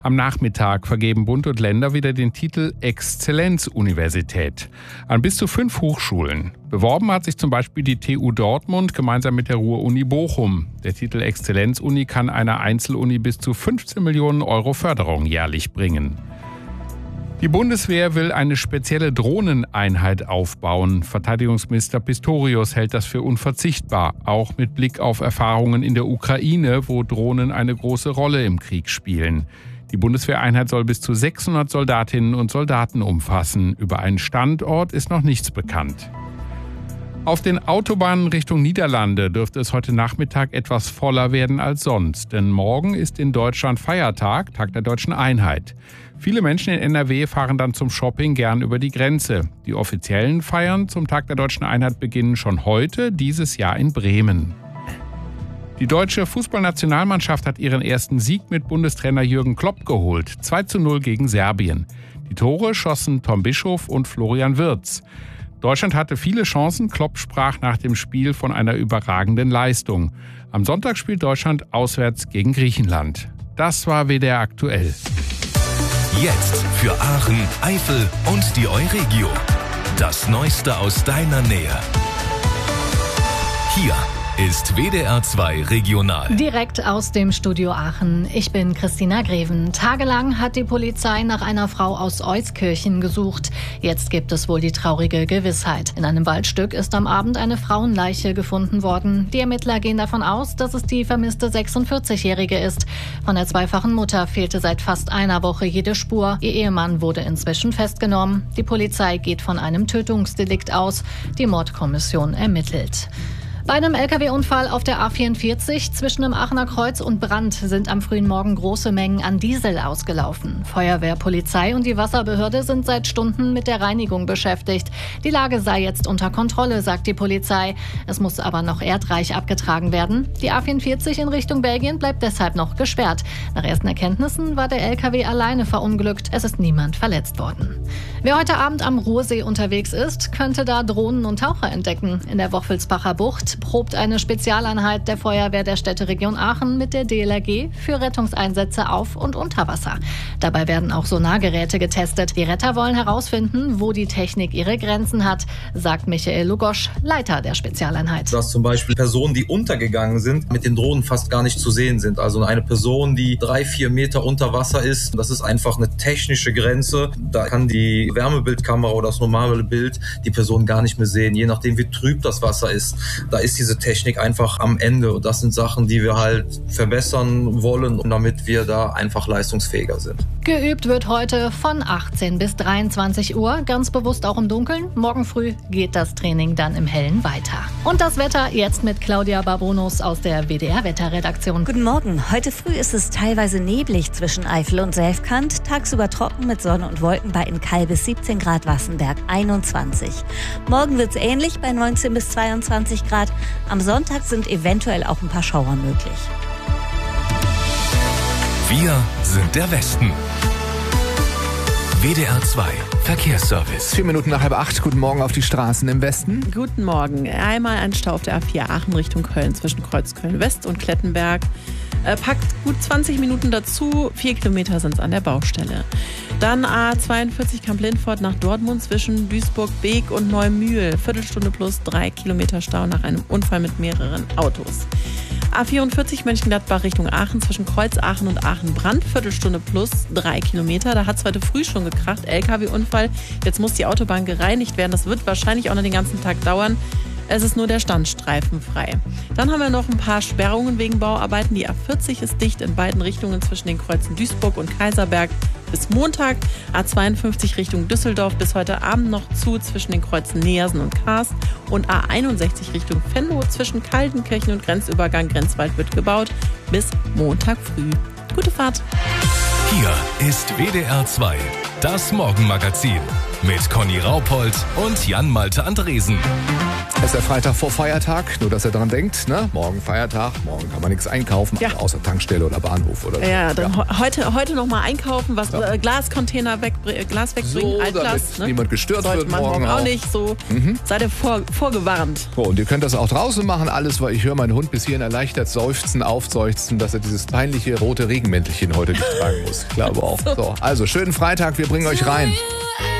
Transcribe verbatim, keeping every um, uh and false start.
Am Nachmittag vergeben Bund und Länder wieder den Titel Exzellenzuniversität an bis zu fünf Hochschulen. Beworben hat sich zum Beispiel die T U Dortmund gemeinsam mit der Ruhr-Uni Bochum. Der Titel Exzellenzuni kann einer Einzeluni bis zu fünfzehn Millionen Euro Förderung jährlich bringen. Die Bundeswehr will eine spezielle Drohneneinheit aufbauen. Verteidigungsminister Pistorius hält das für unverzichtbar, auch mit Blick auf Erfahrungen in der Ukraine, wo Drohnen eine große Rolle im Krieg spielen. Die Bundeswehreinheit soll bis zu sechshundert Soldatinnen und Soldaten umfassen. Über einen Standort ist noch nichts bekannt. Auf den Autobahnen Richtung Niederlande dürfte es heute Nachmittag etwas voller werden als sonst. Denn morgen ist in Deutschland Feiertag, Tag der Deutschen Einheit. Viele Menschen in N R W fahren dann zum Shopping gern über die Grenze. Die offiziellen Feiern zum Tag der Deutschen Einheit beginnen schon heute, dieses Jahr in Bremen. Die deutsche Fußballnationalmannschaft hat ihren ersten Sieg mit Bundestrainer Jürgen Klopp geholt. zwei zu null gegen Serbien. Die Tore schossen Tom Bischof und Florian Wirtz. Deutschland hatte viele Chancen. Klopp sprach nach dem Spiel von einer überragenden Leistung. Am Sonntag spielt Deutschland auswärts gegen Griechenland. Das war W D R aktuell. Jetzt für Aachen, Eifel und die Euregio. Das Neueste aus deiner Nähe. Hier ist W D R zwei Regional. Direkt aus dem Studio Aachen. Ich bin Christina Greven. Tagelang hat die Polizei nach einer Frau aus Euskirchen gesucht. Jetzt gibt es wohl die traurige Gewissheit. In einem Waldstück ist am Abend eine Frauenleiche gefunden worden. Die Ermittler gehen davon aus, dass es die vermisste sechsundvierzigjährige ist. Von der zweifachen Mutter fehlte seit fast einer Woche jede Spur. Ihr Ehemann wurde inzwischen festgenommen. Die Polizei geht von einem Tötungsdelikt aus. Die Mordkommission ermittelt. Bei einem L K W-Unfall auf der A vierundvierzig zwischen dem Aachener Kreuz und Brand sind am frühen Morgen große Mengen an Diesel ausgelaufen. Feuerwehr, Polizei und die Wasserbehörde sind seit Stunden mit der Reinigung beschäftigt. Die Lage sei jetzt unter Kontrolle, sagt die Polizei. Es muss aber noch erdreich abgetragen werden. Die A vierundvierzig in Richtung Belgien bleibt deshalb noch gesperrt. Nach ersten Erkenntnissen war der L K W alleine verunglückt. Es ist niemand verletzt worden. Wer heute Abend am Ruhrsee unterwegs ist, könnte da Drohnen und Taucher entdecken. In der Woffelsbacher Bucht probt eine Spezialeinheit der Feuerwehr der Städteregion Aachen mit der D L R G für Rettungseinsätze auf und unter Wasser. Dabei werden auch Sonargeräte getestet. Die Retter wollen herausfinden, wo die Technik ihre Grenzen hat, sagt Michael Lugosch, Leiter der Spezialeinheit. Dass zum Beispiel Personen, die untergegangen sind, mit den Drohnen fast gar nicht zu sehen sind. Also eine Person, die drei, vier Meter unter Wasser ist, das ist einfach eine technische Grenze. Da kann die Wärmebildkamera oder das normale Bild die Person gar nicht mehr sehen, je nachdem wie trüb das Wasser ist. Da ist diese Technik einfach am Ende. Und das sind Sachen, die wir halt verbessern wollen, damit wir da einfach leistungsfähiger sind. Geübt wird heute von achtzehn bis dreiundzwanzig Uhr, ganz bewusst auch im Dunkeln. Morgen früh geht das Training dann im Hellen weiter. Und das Wetter jetzt mit Claudia Barbonus aus der W D R-Wetterredaktion. Guten Morgen. Heute früh ist es teilweise neblig zwischen Eifel und Selfkant. Tagsüber trocken mit Sonne und Wolken bei in Kall bis siebzehn Grad, Wassenberg einundzwanzig. Morgen wird es ähnlich bei neunzehn bis zweiundzwanzig Grad. Am Sonntag sind eventuell auch ein paar Schauer möglich. Wir sind der Westen. W D R zwei Verkehrsservice. Vier Minuten nach halb acht. Guten Morgen auf die Straßen im Westen. Guten Morgen. Einmal ein Stau auf der A vier Aachen Richtung Köln zwischen Kreuzköln West und Klettenberg. Äh, packt gut zwanzig Minuten dazu. Vier Kilometer sind es an der Baustelle. Dann A zweiundvierzig Kamp-Lindfort nach Dortmund zwischen Duisburg-Beek und Neumühl. Viertelstunde plus drei Kilometer Stau nach einem Unfall mit mehreren Autos. A vierundvierzig Mönchengladbach Richtung Aachen zwischen Kreuz-Aachen und Aachen-Brand. Viertelstunde plus drei Kilometer. Da hat es heute früh schon gekracht. L K W-Unfall. Jetzt muss die Autobahn gereinigt werden. Das wird wahrscheinlich auch noch den ganzen Tag dauern. Es ist nur der Standstreifen frei. Dann haben wir noch ein paar Sperrungen wegen Bauarbeiten. Die A vierzig ist dicht in beiden Richtungen zwischen den Kreuzen Duisburg und Kaiserberg bis Montag. A zweiundfünfzig Richtung Düsseldorf bis heute Abend noch zu zwischen den Kreuzen Neersen und Kaas. Und A einundsechzig Richtung Venlo zwischen Kaltenkirchen und Grenzübergang Grenzwald wird gebaut bis Montag früh. Gute Fahrt. Hier ist W D R zwei, das Morgenmagazin mit Conny Raupold und Jan Malte Andresen. Es ist der Freitag vor Feiertag, nur dass ihr dran denkt, ne? Morgen Feiertag, morgen kann man nichts einkaufen, Ja. also außer Tankstelle oder Bahnhof oder so. Ja, dann Ja. he- heute, heute noch mal einkaufen, was Ja. äh, Glascontainer wegbr- Glas wegbringen, So, Altglas. damit niemand gestört Sollte wird man morgen auch auch. nicht so. Seid ihr vor, vorgewarnt. So, und ihr könnt das auch draußen machen, alles, weil ich höre meinen Hund bis hierhin erleichtert seufzen, aufseufzen, dass er dieses peinliche rote Regenmäntelchen heute nicht tragen muss. Ich glaube auch. So, also schönen Freitag, wir bringen euch rein.